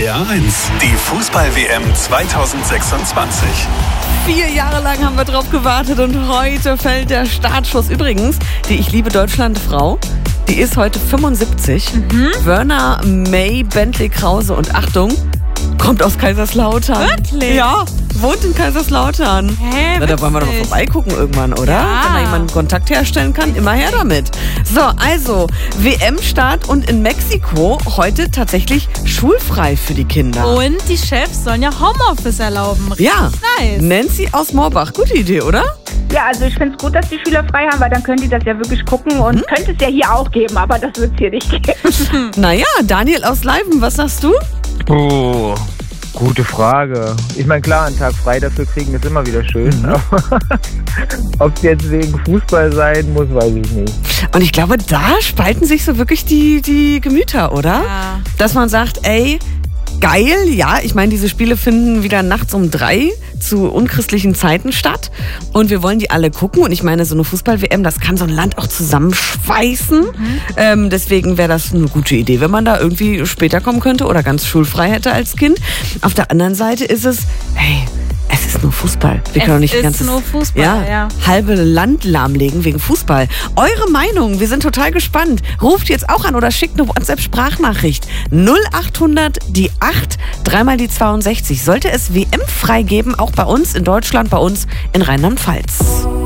RPR1, die Fußball-WM 2026. 4 Jahre lang haben wir drauf gewartet und heute fällt der Startschuss. Übrigens, die Ich liebe Deutschland-Frau, die ist heute 75. Verna May Bentley Krause und Achtung, kommt aus Kaiserslautern. Wirklich? Ja, wohnt in Kaiserslautern. Hä, Na, da wollen wir doch mal witzig. vorbeigucken irgendwann, oder? Ja. Wenn da jemand Kontakt herstellen kann, immer her damit. So, also, WM-Start und in Mexiko heute tatsächlich schulfrei für die Kinder. Und die Chefs sollen ja Homeoffice erlauben. Ja, Nice. Nancy aus Moorbach, gute Idee, oder? Ja, also ich finde es gut, dass die Schüler frei haben, weil dann können die das ja wirklich gucken und könnte es ja hier auch geben, aber das wird es hier nicht geben. Naja, Daniel aus Leiven, was sagst du? Oh, gute Frage. Ich meine, klar, einen Tag frei dafür kriegen ist immer wieder schön. Aber ob es jetzt wegen Fußball sein muss, weiß ich nicht. Und ich glaube, da spalten sich so wirklich die Gemüter, oder? Ja. Dass man sagt, ey, geil, ja, ich meine, diese Spiele finden wieder nachts um 3 zu unchristlichen Zeiten statt und wir wollen die alle gucken und ich meine, so eine Fußball-WM, das kann so ein Land auch zusammenschweißen. Deswegen wäre das eine gute Idee, wenn man da irgendwie später kommen könnte oder ganz schulfrei hätte als Kind. Auf der anderen Seite ist es, hey, es ist nur Fußball. Wir können doch nicht Es ist ganzes, nur Fußball, ja. halbe Land lahmlegen wegen Fußball. Eure Meinung, wir sind total gespannt. Ruft jetzt auch an oder schickt eine WhatsApp-Sprachnachricht. 0800 die 8, dreimal die 62. Sollte es WM frei geben, auch bei uns in Deutschland, bei uns in Rheinland-Pfalz.